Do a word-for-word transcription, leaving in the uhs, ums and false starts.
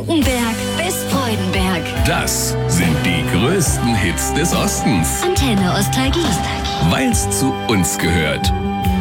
Luckenberg bis Freudenberg. Das sind die größten Hits des Ostens. Antenne Ostalgie. Weil's zu uns gehört.